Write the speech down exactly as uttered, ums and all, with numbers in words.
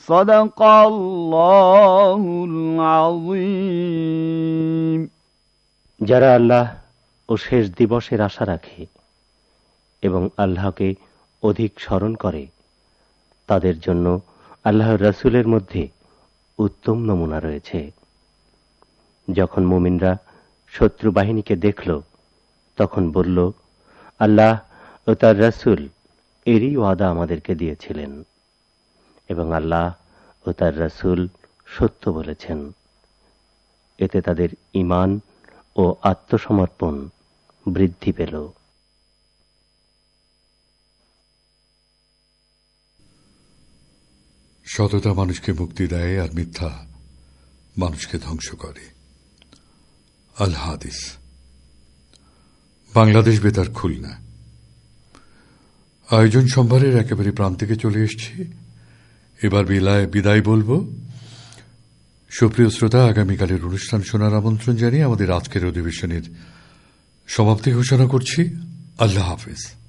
সাদাকাল্লাহুল আযীম। যারা আল্লাহ ও শেষ দিবসের আশা রাখে এবং আল্লাহকে অধিক স্মরণ করে, তাদের জন্য আল্লাহর রাসূলের মধ্যে উত্তম নমুনা রয়েছে। যখন মুমিনরা শত্রু বাহিনীকে দেখল, তখন বলল, আল্লাহ ও তার রাসূল এরই ওয়াদা আমাদেরকে দিয়েছিলেন এবং আল্লাহ ও তার রাসূল সত্য বলেছেন। এতে তাদের ঈমান ও আত্মসমর্পণ বৃদ্ধি পেল। সততা মানুষকে মুক্তি দেয় আর মিথ্যা মানুষকে ধ্বংস করে। আল হাদিস। বাংলাদেশ বেতার, খুলনা। আয়োজন সম্ভারের একেবারে প্রান্তিকে চলে এসেছি। এবার বিলায় বিদায় বলবো। সুপ্রিয় শ্রোতা, আগামীকালের অনুষ্ঠান শোনার আমন্ত্রণ জানিয়ে আমাদের আজকের অধিবেশনের সমাপ্তি ঘোষণা করছি। আল্লাহ হাফেজ।